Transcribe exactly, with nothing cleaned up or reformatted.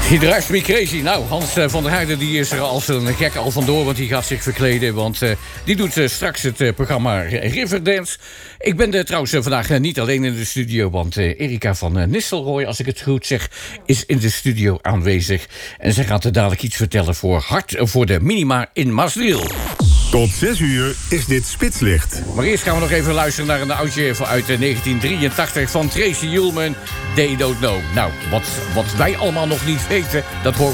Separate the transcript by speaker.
Speaker 1: He drives me crazy. Nou, Hans uh, van der Heijden die is er als een gek al vandoor, want die gaat zich verkleden. Want uh, die doet uh, straks het uh, programma Riverdance. Ik ben uh, trouwens uh, vandaag uh, niet alleen in de studio, want uh, Erika van uh, Nistelrooy, als ik het goed zeg, is in de studio aanwezig. En zij gaat er dadelijk iets vertellen voor Hart voor de Minima in Maasdriel.
Speaker 2: Tot zes uur is dit Spitslicht.
Speaker 1: Maar eerst gaan we nog even luisteren naar een oudje uit negentien drieëntachtig van Tracy Ullman. They Don't Know. Nou, wat, wat wij allemaal nog niet weten, dat horen